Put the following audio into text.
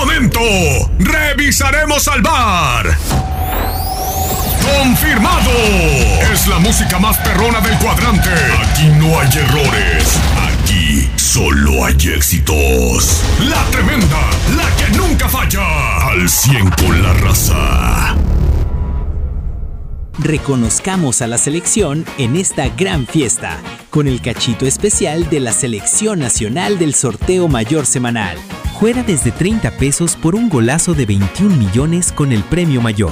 momento, revisaremos al bar. ¡Confirmado! Es la música más perrona del cuadrante. Aquí no hay errores. Aquí solo hay éxitos. La tremenda, la que nunca falla. Al 100 con la raza. Reconozcamos a la selección en esta gran fiesta, con el cachito especial de la Selección Nacional del Sorteo Mayor Semanal. Juega desde 30 pesos por un golazo de 21 millones con el premio mayor.